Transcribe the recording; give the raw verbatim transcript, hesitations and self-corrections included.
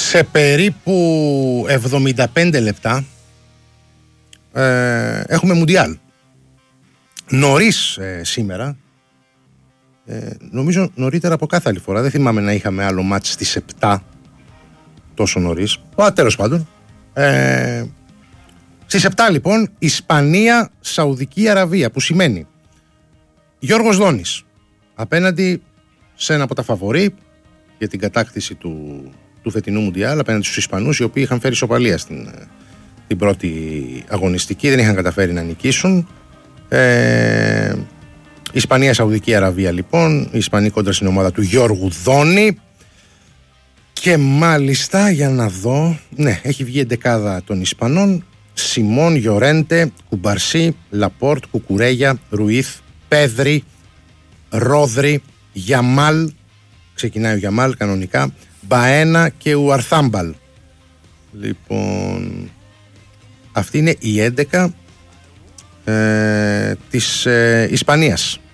Σε περίπου εβδομήντα πέντε λεπτά ε, έχουμε Μουντιάλ. Νωρίς ε, σήμερα, ε, νομίζω νωρίτερα από κάθε άλλη φορά. Δεν θυμάμαι να είχαμε άλλο μάτς στις επτά τόσο νωρίς. Α, τέλος πάντων. Ε, στις επτά λοιπόν Ισπανία, Σαουδική Αραβία, που σημαίνει Γιώργος Δόνης απέναντι σε ένα από τα φαβορί για την κατάκτηση του, του φετινού Μουντιάλ, απέναντι στους Ισπανούς, οι οποίοι είχαν φέρει ισοπαλία στην την πρώτη αγωνιστική, δεν είχαν καταφέρει να νικήσουν. ε, Ισπανία, Σαουδική Αραβία λοιπόν, η Ισπανία κόντρα στην ομάδα του Γιώργου Δόνη. Και μάλιστα, για να δω, ναι, έχει βγει εντεκάδα των Ισπανών: Σιμών, Γιορέντε, Κουμπαρσί, Λαπόρτ, Κουκουρέγια, Ρουίθ, Πέδρη, Ρόδρυ, Γιαμάλ, ξεκινάει ο Γιαμάλ κανονικά, Μπαένα και Ουαρθάμπαλ. Λοιπόν, αυτή είναι η έντεκα ε, της ε, Ισπανίας.